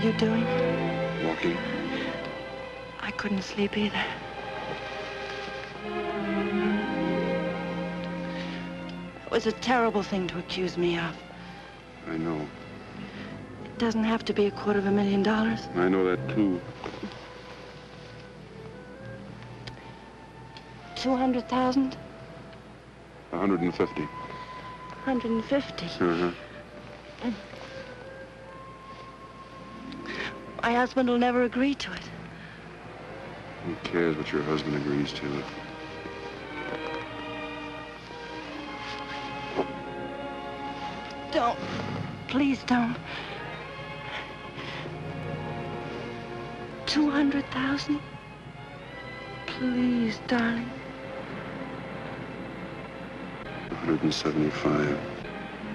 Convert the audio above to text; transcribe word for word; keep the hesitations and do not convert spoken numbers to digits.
You doing? Walking. I couldn't sleep either. It was a terrible thing to accuse me of. I know. It doesn't have to be a quarter of a million dollars. I know that, too. Two hundred thousand? A hundred and fifty. Hundred and fifty. Uh-huh. My husband will never agree to it. Who cares what your husband agrees to? Don't. Please don't. Two hundred thousand? Please, darling. one hundred and seventy-five.